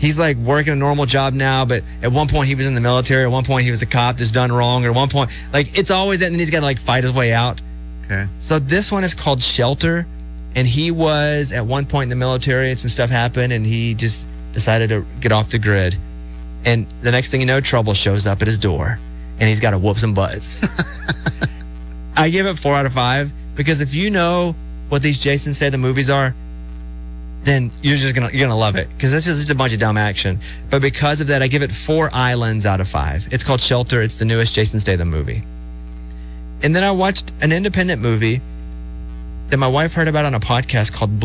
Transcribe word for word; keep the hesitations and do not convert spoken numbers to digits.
He's like working a normal job now, but at one point he was in the military. At one point he was a cop that's done wrong. Or at one point, like it's always that, and then he's got to like fight his way out. Okay. So this one is called Shelter, and he was at one point in the military, and some stuff happened, and he just decided to get off the grid. And the next thing you know, trouble shows up at his door, and he's got to whoop some butts. I give it four out of five because if you know what these Jason Statham movies are, then you're just gonna you're gonna love it because it's just a bunch of dumb action. But because of that, I give it four islands out of five. It's called Shelter. It's the newest Jason Statham movie. And then I watched an independent movie that my wife heard about on a podcast called